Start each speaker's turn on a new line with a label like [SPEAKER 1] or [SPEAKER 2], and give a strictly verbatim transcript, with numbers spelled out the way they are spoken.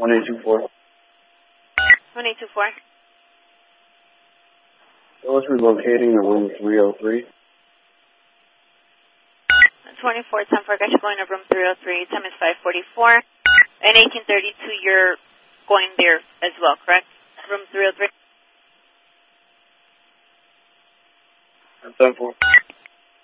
[SPEAKER 1] one eight two four.
[SPEAKER 2] one eight two four.
[SPEAKER 1] It was relocating to room three oh three.
[SPEAKER 2] twenty-four ten four, got you going to room three oh three, time is five forty-four. And eighteen thirty-two, you're going there as well, correct? Room three oh three?
[SPEAKER 1] ten four.